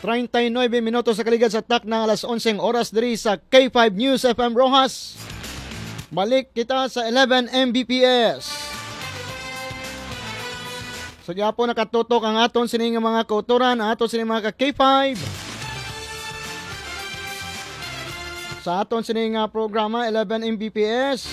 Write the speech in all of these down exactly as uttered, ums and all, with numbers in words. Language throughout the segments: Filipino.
thirty-nine minutos sa kaligad sa tak ng alas onseng oras diri sa K five News F M Rojas. Balik kita sa eleven M B P S. So po nakatutok ang aton sining mga kauturan, aton sining mga ka-K five. Sa aton sining uh, programa eleven M B P S.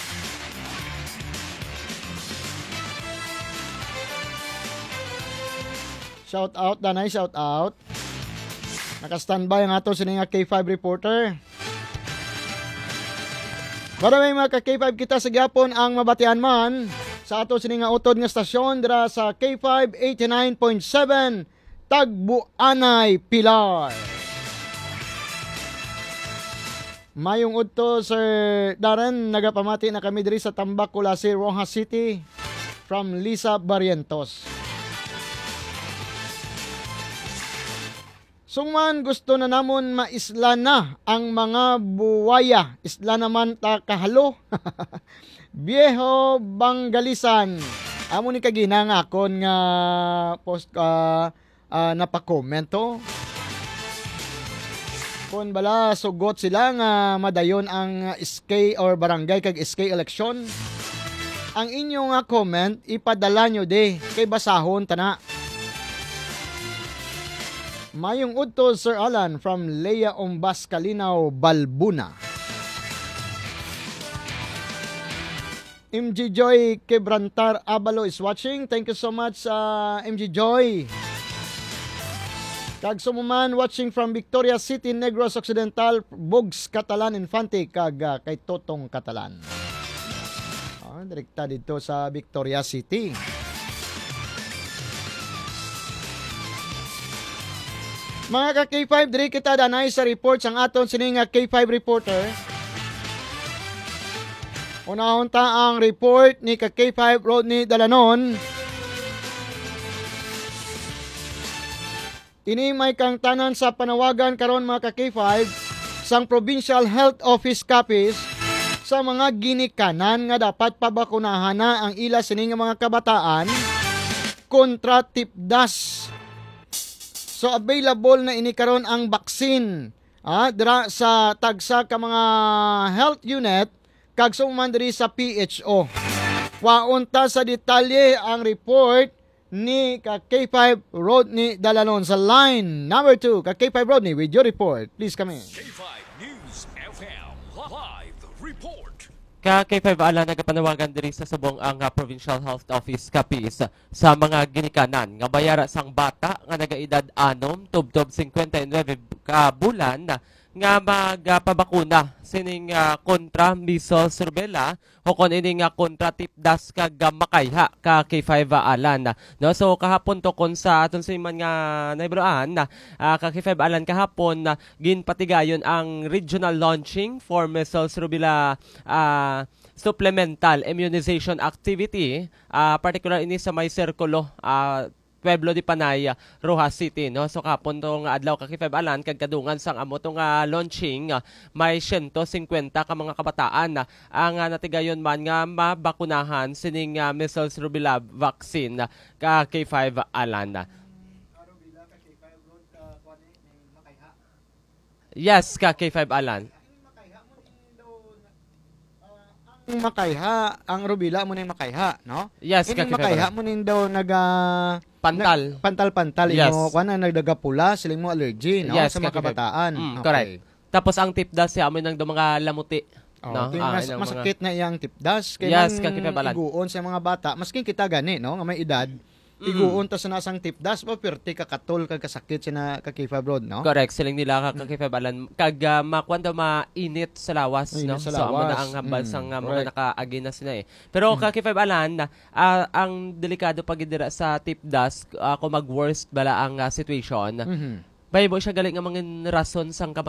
Shout out danay, shout out. Naka-standby ang aton sining K five reporter. Para may mga ka-K five kita sa gyapon ang mabatian man sa aton sining utod nga stasyon dira sa K five eighty-nine point seven Tagbuanay, Pilar. Mayong udto Sir Darren, nagapamati na kami diri sa Tambak, Kulasi, Rojas City from Lisa Barrientos. Sungman gusto na namon maisla na ang mga buwaya. Isla naman ta kahalo. Viejo Banggalisan. Amo ni kaginang akon nga post uh, uh, napakomento. Kung bala sugot sila nga madayon ang S K or barangay kag S K election. Ang inyong uh, comment ipadala nyo de kay basahon tana. Mayong udto Sir Alan from Leia Umbas, Kalinaw, Balbuna. M G Joy Quebrantar Abalo is watching. Thank you so much uh, M G Joy. Kag sumuman watching from Victoria City, Negros Occidental, Bugs, Catalan, Infante, kag uh, kay Totong Catalan. Ah, direkta dito sa Victoria City. Mga ka-K five, diri kita danay sa reports ang aton sining K five reporter. Unahon ta ang report ni ka-K five Rodney Dalanon. Ini may kang tanan sa panawagan karon mga ka-K five sang Provincial Health Office copies sa mga ginikanan nga dapat pabakunahan na ang ila sining mga kabataan kontra tipdas. So available na ini karon ang vaccine ah, dira sa tagsa ka mga health unit kag sumuman diri sa P H O. Waunta sa detalye ang report ni ka-K five Rodney Dalanon sa line number two. Ka-K five Rodney with your report. Please come in. K five News F M live report. Ka-K five ala nagapanawagan diri sa subong ang uh, Provincial Health Office kapis sa mga ginikanan nga bayara sang bata nga nagaedad anom tubtob fifty-nine ka bulan nga magpabakuna sining uh, kontra measles, rubella o kon ini nga kontra tipdas kag makayha ka K five alan no. So kahapon to kon sa aton sa man nga naibroan uh, ka K five alan kahapon uh, ginpatigayon ang regional launching for measles, rubella uh, supplemental immunization activity, uh, particular ini sa may sirkulo uh, Pueblo de Panay, Rojas City, no. So kapon tong adlaw ka K five alan kag kadungan sang amo tong uh, launching uh, may one hundred fifty ka mga kabataan uh, ang uh, natigayon man nga mabakunahan sining uh, measles, rubella vaccine uh, ka K five alan. Yes, ka K five alan. Ang makayha, ang rubella mo ning makayha, no? Yes, ka makayha mo ning daw naga pantal. Nag, pantal-pantal yes. Imo kuan nagdagapula siling mo allergy, no, yes, sa mga kabataan. Mm, okay. Correct. Tapos ang tipdas siya amoy nang mga lamuti. Oh, no? Ah, mas, masakit mga... na iyang tipdas kay yes, man iguon sa mga bata. Maskin kita gani, no, nga may edad. Iguon ta sa nasang tipdas pa perti ka katol kag kasakit sina ka K five Rod, no? Correct, siling nila ka K five alan kag uh, makwanta mainit sa lawas, mainit no? Sa so lawas. amo na ang hambal mm, sang uh, mga nakaagi na sila eh. Pero mm. ka K five alan uh, ang delikado pag dira sa tipdas uh, kung mag-worst bala ang uh, situation. Mm-hmm. Baybo siya galing nga mga rason sang